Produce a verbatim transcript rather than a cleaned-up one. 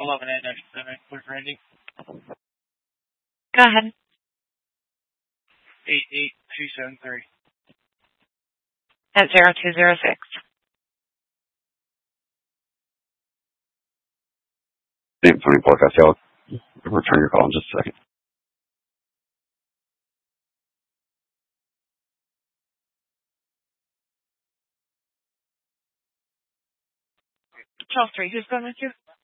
eleven eight ninety-seven with Randy. Go ahead. eight eight two seven three. At zero two zero six. Name Tony Podcast. I'll return your call in just a second. Charles three, who's going with you?